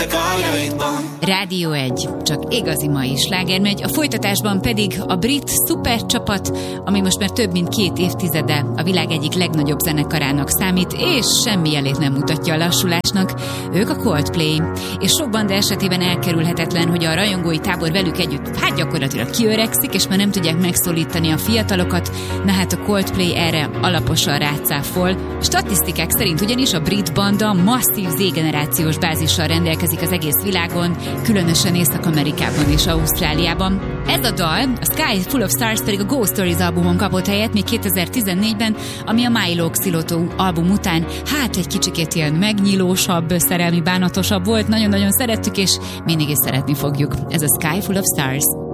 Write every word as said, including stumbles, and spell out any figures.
Rádió egy, csak igazi mai sláger megy, a folytatásban pedig a brit szupercsapat, ami most már több mint két évtizede a világ egyik legnagyobb zenekarának számít, és semmi jelét nem mutatja a lassulásnak. Ők a Coldplay, és sok banda esetében elkerülhetetlen, hogy a rajongói tábor velük együtt hát gyakorlatilag kiöregszik, és már nem tudják megszólítani a fiatalokat, na hát a Coldplay erre alaposan rácáfol. Statisztikák szerint ugyanis a brit banda masszív Z-generációs bázissal rendelkezik az egész világon, különösen Észak-Amerikában és Ausztráliában. Ez a dal, a Sky Full of Stars pedig a Ghost Stories albumon kapott helyet még kétezer-tizennégyben, ami a Milo Xilotto album után hát egy kicsikét ilyen megnyílósabb, szerelmi bánatosabb volt, nagyon-nagyon szerettük, és mindig is szeretni fogjuk. Ez a Sky Full of Stars.